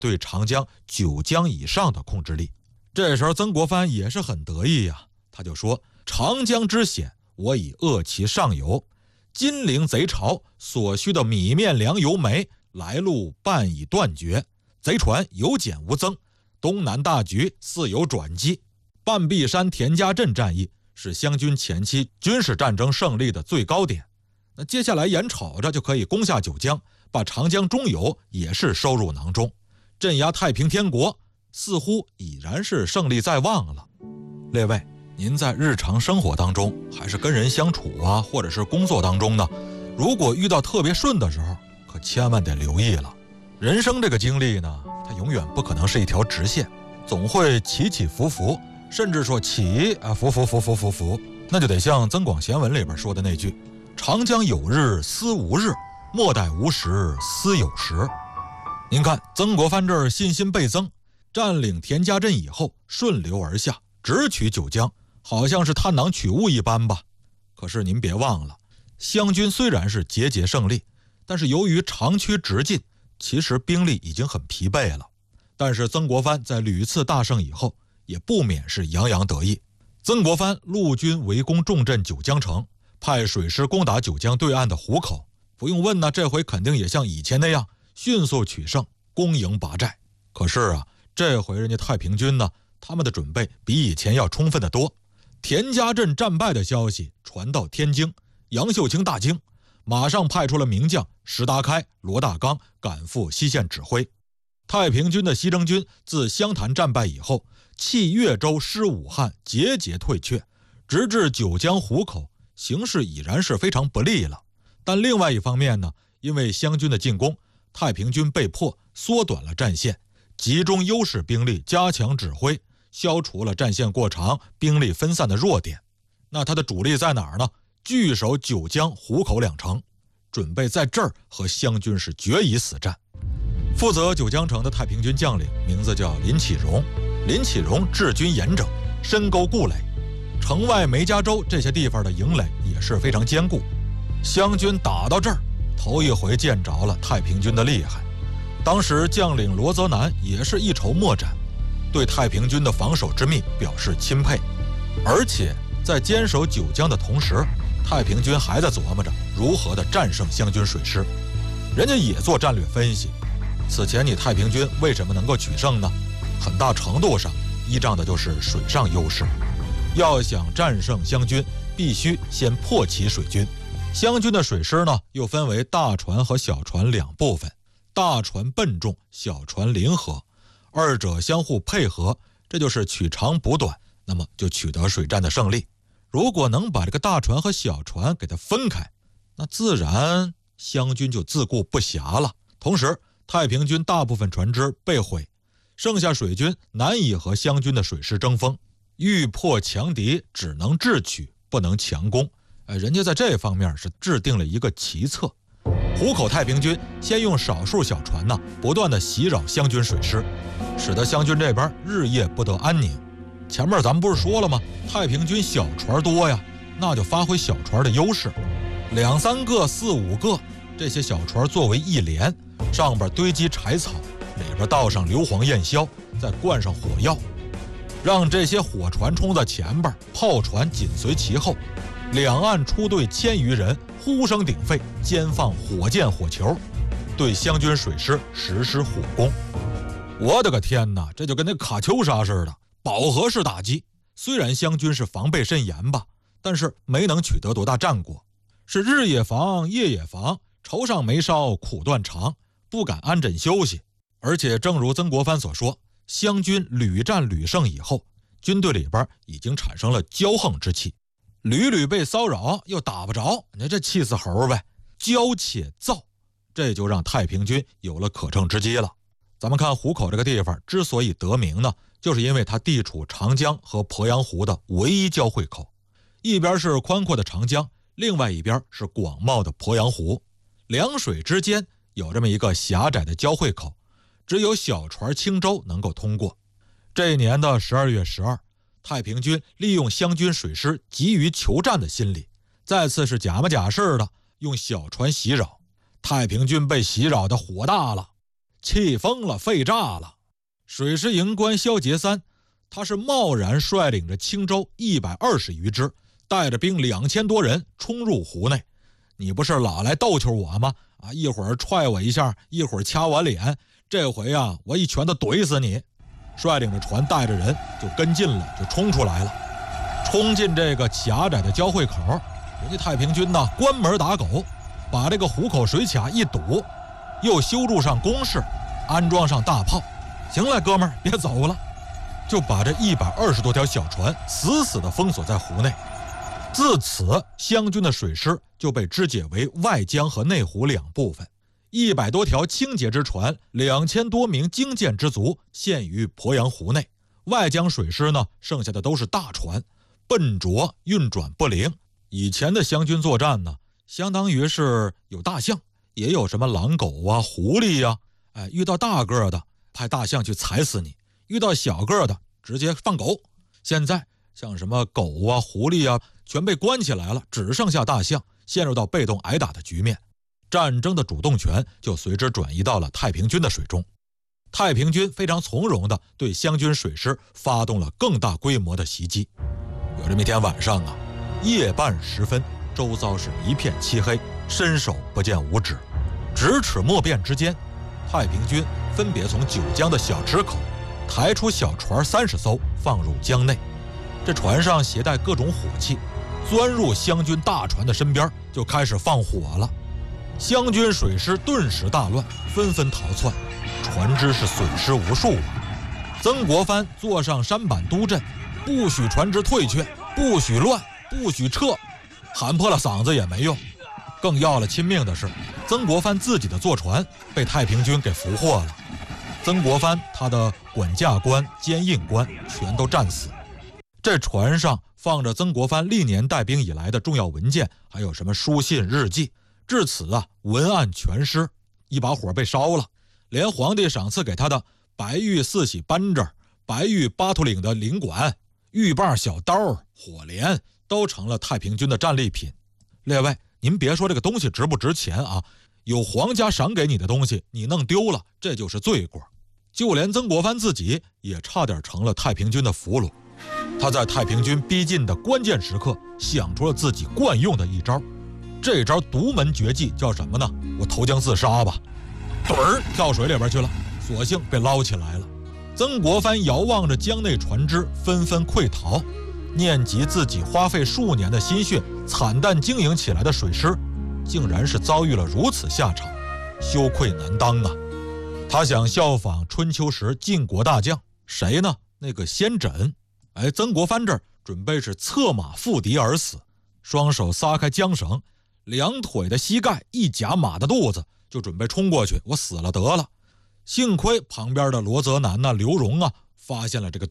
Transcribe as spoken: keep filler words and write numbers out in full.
对长江、九江以上的控制力。这时候曾国藩也是很得意呀、啊，他就说：长江之险，我已扼其上游，金陵贼巢所需的米面粮油煤来路半已断绝，贼船有减无增，东南大局似有转机。半壁山田家镇战役是湘军前期军事战争胜利的最高点，那接下来眼瞅着就可以攻下九江，把长江中游也是收入囊中，镇压太平天国似乎已然是胜利在望了。列位，您在日常生活当中还是跟人相处啊，或者是工作当中呢，如果遇到特别顺的时候，可千万得留意了。人生这个经历呢，它永远不可能是一条直线，总会起起伏伏，甚至说起啊伏伏伏伏伏伏，那就得像《增广贤文》里边说的那句：长江有日思无日，莫待无时思有时。您看曾国藩这儿信心倍增，占领田家镇以后顺流而下，直取九江，好像是探囊取物一般吧。可是您别忘了，湘军虽然是节节胜利，但是由于长驱直进，其实兵力已经很疲惫了。但是曾国藩在屡次大胜以后，也不免是洋洋得意。曾国藩陆军围攻重镇九江城，派水师攻打九江对岸的湖口，不用问呢，这回肯定也像以前那样迅速取胜，攻营拔寨。可是啊，这回人家太平军呢，他们的准备比以前要充分得多。田家镇战败的消息传到天津，杨秀清大惊，马上派出了名将石达开、罗大刚赶赴西线指挥。太平军的西征军自湘潭战败以后，弃越州失武汉，节节退却，直至九江湖口，形势已然是非常不利了。但另外一方面呢，因为湘军的进攻，太平军被迫缩短了战线，集中优势兵力，加强指挥，消除了战线过长、兵力分散的弱点。那他的主力在哪儿呢？据守九江、湖口两城，准备在这儿和湘军是决一死战。负责九江城的太平军将领名字叫林启荣，林启荣治军严整，深沟固垒，城外梅家洲这些地方的营垒也是非常坚固。湘军打到这儿，头一回见着了太平军的厉害。当时将领罗泽南也是一筹莫展，对太平军的防守之秘表示钦佩。而且在坚守九江的同时，太平军还在琢磨着如何的战胜湘军水师。人家也做战略分析，此前你太平军为什么能够取胜呢？很大程度上依仗的就是水上优势。要想战胜湘军，必须先破其水军。湘军的水师呢，又分为大船和小船两部分，大船笨重，小船灵活，二者相互配合，这就是取长补短，那么就取得水战的胜利。如果能把这个大船和小船给它分开，那自然湘军就自顾不暇了。同时太平军大部分船只被毁，剩下水军难以和湘军的水师争锋，欲破强敌只能智取，不能强攻。哎，人家在这方面是制定了一个奇策。湖口太平军先用少数小船呢，不断的袭扰湘军水师，使得湘军这边日夜不得安宁。前面咱们不是说了吗？太平军小船多呀，那就发挥小船的优势，两三个、四五个，这些小船作为一连，上边堆积柴草，里边倒上硫磺焰硝，再灌上火药，让这些火船冲在前边，炮船紧随其后，两岸出队千余人，呼声鼎沸，兼放火箭火球，对湘军水师实施火攻。我的个天哪，这就跟那卡秋莎似的，饱和式打击。虽然湘军是防备甚严吧，但是没能取得多大战果，是日也防，夜也防，愁上眉梢，苦断肠，不敢安枕休息。而且正如曾国藩所说，湘军屡战屡胜以后，军队里边已经产生了骄横之气，屡屡被骚扰又打不着，你这气死猴呗，骄且躁，这就让太平军有了可乘之机了。咱们看湖口这个地方之所以得名呢，就是因为它地处长江和鄱阳湖的唯一交汇口，一边是宽阔的长江，另外一边是广袤的鄱阳湖，两水之间有这么一个狭窄的交汇口，只有小船轻舟能够通过。这一年的十二月十二，太平军利用湘军水师急于求战的心理，再次是假模假式的用小船袭扰，太平军被袭扰的火大了， 气疯了，肺炸了。水师营官萧节三，他是贸然率领着青州一百二十余支，带着兵两千多人冲入湖内。你不是老来逗求我吗？啊，一会儿踹我一下，一会儿掐我脸，这回啊，我一拳头怼死你！率领着船，带着人就跟进了，就冲出来了。冲进这个狭窄的交汇口，人家太平军呢关门打狗，把这个湖口水卡一堵，又修筑上工事，安装上大炮。行了，哥们儿，别走了，就把这一百二十多条小船死死地封锁在湖内。自此，湘军的水师就被肢解为外江和内湖两部分，一百多条轻节之船，两千多名精舰之卒陷于鄱阳湖内。外江水师呢，剩下的都是大船，笨拙，运转不灵。以前的湘军作战呢，相当于是有大象，也有什么狼狗啊、狐狸呀、啊，哎，遇到大个的派大象去踩死你，遇到小个的直接放狗。现在像什么狗啊、狐狸啊，全被关起来了，只剩下大象，陷入到被动挨打的局面。战争的主动权就随之转移到了太平军的水中。太平军非常从容地对湘军水师发动了更大规模的袭击。有这么一天晚上啊，夜半时分，周遭是一片漆黑，伸手不见五指，咫尺莫辨之间，太平军分别从九江的小池口抬出小船三十艘，放入江内。这船上携带各种火器，钻入湘军大船的身边，就开始放火了。湘军水师顿时大乱，纷纷逃窜，船只是损失无数啊。曾国藩坐上山板督阵，不许船只退却，不许乱，不许撤，喊破了嗓子也没用。更要了亲命的是，曾国藩自己的坐船被太平军给俘获了。曾国藩他的管驾官、监印官全都战死。这船上放着曾国藩历年带兵以来的重要文件，还有什么书信、日记。至此啊，文案全失，一把火被烧了，连皇帝赏赐给他的白玉四喜扳指、白玉八图岭的领管、玉把小刀、火镰都成了太平军的战利品。列位，您别说这个东西值不值钱啊，有皇家赏给你的东西，你弄丢了，这就是罪过。就连曾国藩自己也差点成了太平军的俘虏。他在太平军逼近的关键时刻，想出了自己惯用的一招。这招独门绝技叫什么呢？我投江自杀吧，盹儿跳水里边去了，所幸被捞起来了。曾国藩遥望着江内船只纷纷溃逃，念及自己花费数年的心血惨淡经营起来的水师，竟然是遭遇了如此下场，羞愧难当啊！他想效仿春秋时晋国大将谁呢？那个先轸。哎，曾国藩这儿准备是策马赴敌而死，双手撒开缰绳，两腿的膝盖一夹马的肚子，就准备冲过去，我死了得了。幸亏旁边的罗泽南呐、刘荣啊发现了这个